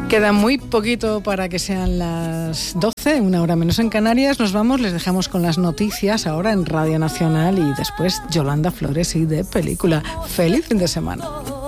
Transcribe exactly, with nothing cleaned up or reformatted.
Queda muy poquito para que sean las doce, una hora menos en Canarias. Nos vamos, les dejamos con las noticias ahora en Radio Nacional y después Yolanda Flores y de Película. ¡Feliz fin de semana!